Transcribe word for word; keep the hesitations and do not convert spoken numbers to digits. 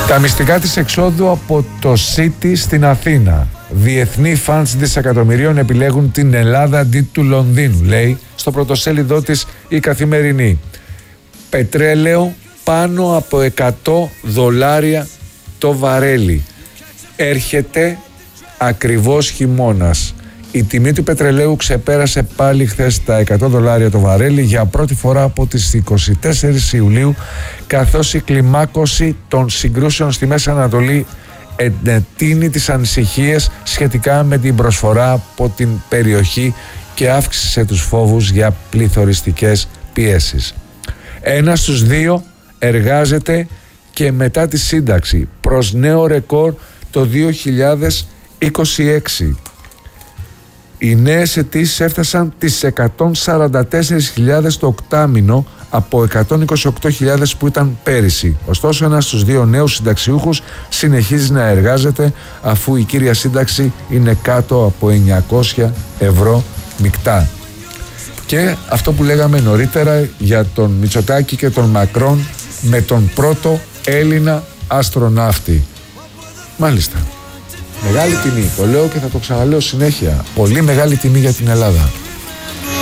Τα μυστικά της εξόδου από το City στην Αθήνα. Διεθνή φαντς δισεκατομμυρίων επιλέγουν την Ελλάδα αντί του Λονδίνου, λέει στο πρωτοσέλιδό της η Καθημερινή. Πετρέλαιο πάνω από εκατό δολάρια το βαρέλι. Έρχεται ακριβώς χειμώνας. Η τιμή του πετρελαίου ξεπέρασε πάλι χθες τα εκατό δολάρια το βαρέλι για πρώτη φορά από τις είκοσι τέσσερις Ιουλίου, καθώς η κλιμάκωση των συγκρούσεων στη Μέση Ανατολή εντείνει τις ανησυχίες σχετικά με την προσφορά από την περιοχή και αύξησε τους φόβους για πληθωριστικές πιέσεις. Ένας στους δύο εργάζεται και μετά τη σύνταξη, προς νέο ρεκόρ το δύο χιλιάδες είκοσι έξι. Οι νέες αιτήσεις έφτασαν τις εκατόν σαράντα τέσσερις χιλιάδες το οκτάμηνο από εκατόν είκοσι οκτώ χιλιάδες που ήταν πέρυσι. Ωστόσο, ένας στους δύο νέους συνταξιούχους συνεχίζει να εργάζεται, αφού η κύρια σύνταξη είναι κάτω από εννιακόσια ευρώ μεικτά. Και αυτό που λέγαμε νωρίτερα για τον Μητσοτάκη και τον Μακρόν με τον πρώτο Έλληνα αστροναύτη. Μάλιστα. Μεγάλη τιμή, το λέω και θα το ξαναλέω συνέχεια. Πολύ μεγάλη τιμή για την Ελλάδα.